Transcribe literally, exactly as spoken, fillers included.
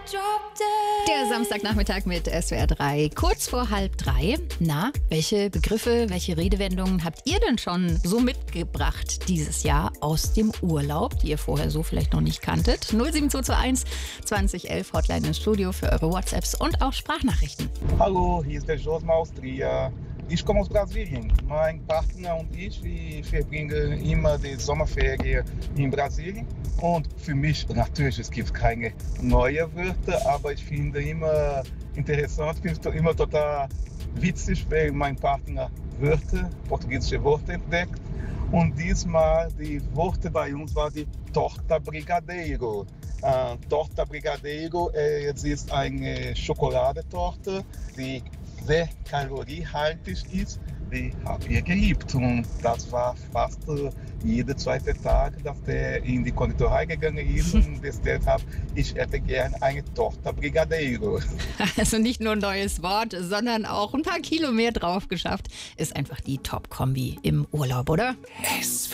Der Samstagnachmittag mit S W R drei, kurz vor halb drei. Na, welche Begriffe, welche Redewendungen habt ihr denn schon so mitgebracht dieses Jahr aus dem Urlaub, die ihr vorher so vielleicht noch nicht kanntet? null sieben zwei zwei eins zwanzig elf Hotline ins Studio für eure WhatsApps und auch Sprachnachrichten. Hallo, hier ist der Josma aus Trier. Ich komme aus Brasilien. Mein Partner und ich, wir verbringen immer die Sommerferien in Brasilien. Und für mich, natürlich, es gibt keine neuen Wörter, aber ich finde immer interessant, ich finde immer total witzig, wenn mein Partner Wörter, portugiesische Worte entdeckt. Und diesmal, die Worte bei uns war die Torta Brigadeiro. Uh, Torta Brigadeiro, äh, es ist eine Schokoladentorte, die sehr kaloriehaltig ist, die habe ich geliebt. Und das war fast äh, jeden zweiten Tag, dass der in die Konditorei gegangen ist und bestellt hat, ich hätte gern eine Torta Brigadeiro. Also nicht nur ein neues Wort, sondern auch ein paar Kilo mehr drauf geschafft. Ist einfach die Top-Kombi im Urlaub, oder? S W